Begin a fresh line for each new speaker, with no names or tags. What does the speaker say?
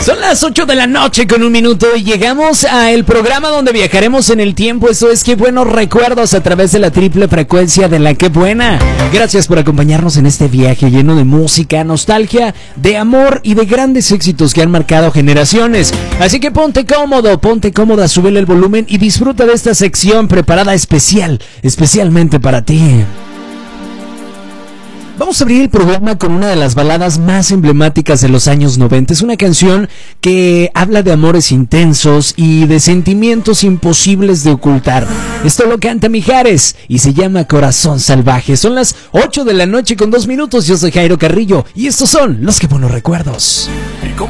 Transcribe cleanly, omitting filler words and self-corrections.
Son las 8 de la noche con 1 minuto y llegamos a el programa donde viajaremos en el tiempo. Eso es Qué Buenos Recuerdos a través de la triple frecuencia de la Qué Buena. Gracias por acompañarnos en este viaje lleno de música, nostalgia, de amor y de grandes éxitos que han marcado generaciones. Así que ponte cómodo, ponte cómoda, súbele el volumen y disfruta de esta sección preparada especialmente para ti. Vamos a abrir el programa con una de las baladas más emblemáticas de los años 90. Es una canción que habla de amores intensos y de sentimientos imposibles de ocultar. Esto lo canta Mijares y se llama Corazón Salvaje. Son las 8 de la noche con 2 minutos. Yo soy Jairo Carrillo y estos son los Qué Buenos Recuerdos.
¿Y cómo